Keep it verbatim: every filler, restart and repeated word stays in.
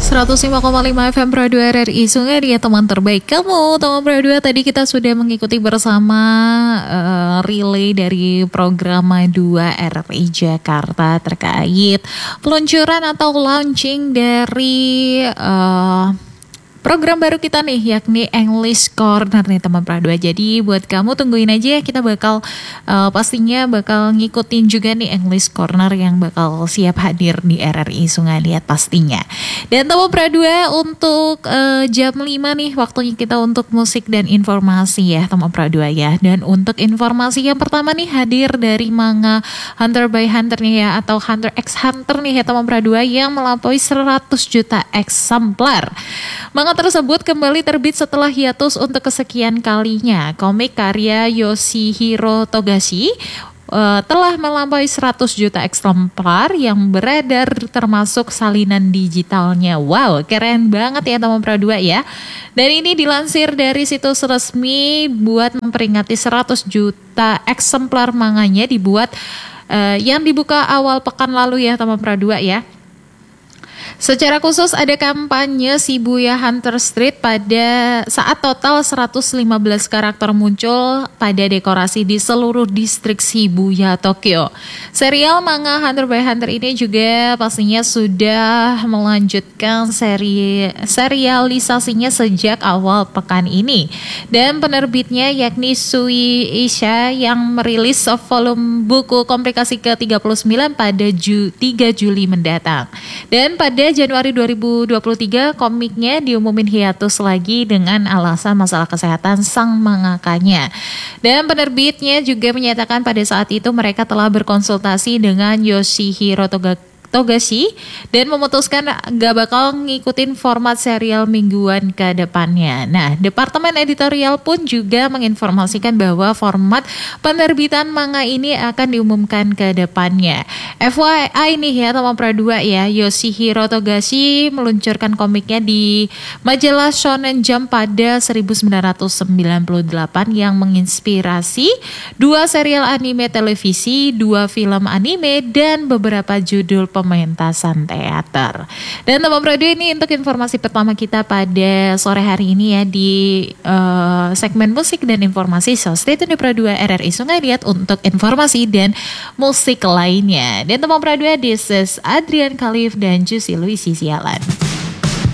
seratus lima koma lima F M Radio R R I Sungai dia teman terbaik kamu. Teman Radio tadi kita sudah mengikuti bersama uh, relay dari program dua R R I Jakarta terkait peluncuran atau launching dari uh, program baru kita nih, yakni English Corner nih teman Pradua. Jadi buat kamu tungguin aja ya, kita bakal uh, pastinya bakal ngikutin juga nih English Corner yang bakal siap hadir di R R I Sungai Liat pastinya. Dan teman Pradua untuk uh, jam lima nih waktunya kita untuk musik dan informasi ya teman Pradua ya. Dan untuk informasi yang pertama nih hadir dari manga Hunter by Hunter nih ya, atau Hunter x Hunter nih ya teman Pradua, yang melampaui seratus juta eksemplar. Manga tersebut kembali terbit setelah hiatus untuk kesekian kalinya. Komik karya Yoshihiro Togashi uh, telah melampaui seratus juta eksemplar yang beredar termasuk salinan digitalnya. Wow, keren banget ya teman Pradua ya. Dan ini dilansir dari situs resmi buat memperingati seratus juta eksemplar manganya dibuat uh, yang dibuka awal pekan lalu ya teman Pradua ya. Secara khusus ada kampanye Shibuya Hunter Street pada saat total seratus lima belas karakter muncul pada dekorasi di seluruh distrik Shibuya, Tokyo. Serial manga Hunter by Hunter ini juga pastinya sudah melanjutkan seri serialisasinya sejak awal pekan ini. Dan penerbitnya yakni Sui Isha yang merilis volume buku komplikasi ke tiga puluh sembilan pada Ju- tiga Juli mendatang. Dan pada Januari dua ribu dua puluh tiga komiknya diumumin hiatus lagi dengan alasan masalah kesehatan sang mangakanya. Dan penerbitnya juga menyatakan pada saat itu mereka telah berkonsultasi dengan Yoshihiro Togashi Togashi dan memutuskan gak bakal ngikutin format serial mingguan ke depannya. Nah, Departemen Editorial pun juga menginformasikan bahwa format penerbitan manga ini akan diumumkan ke depannya. F Y I nih ya teman Pradua ya, Yoshihiro Togashi meluncurkan komiknya di majalah Shonen Jump pada seribu sembilan ratus sembilan puluh delapan yang menginspirasi dua serial anime televisi, dua film anime, dan beberapa judul pementasan teater. Dan teman Pradua, ini untuk informasi pertama kita pada sore hari ini ya di uh, segmen musik dan informasi. So stay tune di Pradua R R I Sungai Liat untuk informasi dan musik lainnya. Dan teman Pradua, this is Adrian Khalif dan Juicy Louis Sialan.